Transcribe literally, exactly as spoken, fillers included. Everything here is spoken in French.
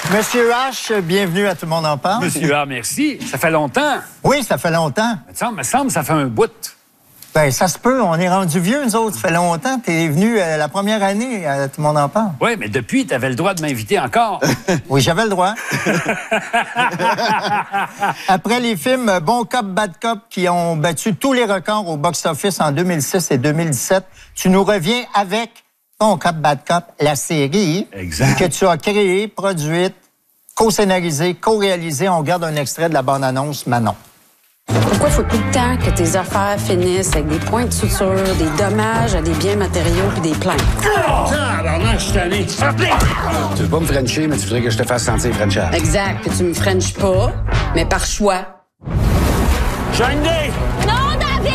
Monsieur H, bienvenue à Tout le monde en parle. Monsieur H, merci. Ça fait longtemps. Oui, ça fait longtemps. Il me semble, me semble ça fait un bout. Ben, ça se peut. On est rendu vieux, nous autres. Ça fait longtemps. T'es venu euh, la première année à Tout le monde en parle. Oui, mais depuis, tu avais le droit de m'inviter encore. Oui, j'avais le droit. Après les films Bon Cop, Bad Cop qui ont battu tous les records au box-office en deux mille six et deux mille dix-sept, tu nous reviens avec Bon Cop, Bad Cop, la série exact. que tu as créée, produite, co-scénarisée, co-réalisée. On regarde un extrait de la bande-annonce Manon. Pourquoi faut tout le temps que tes affaires finissent avec des points de suture, des dommages à des biens matériaux puis des plaintes? Ah, alors, je suis tanné. Tu veux pas me frencher, mais tu voudrais que je te fasse sentir frenchage. Exact, que tu me frenches pas, mais par choix. Johnny!